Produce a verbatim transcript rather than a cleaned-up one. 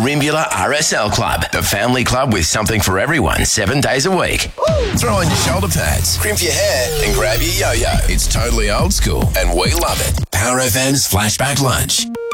Merimbula R S L Club, the family club with something for everyone, seven days a week. Woo! Throw on your shoulder pads, crimp your hair, and grab your yo-yo. It's totally old school, and we love it. Power F M's Flashback Lunch.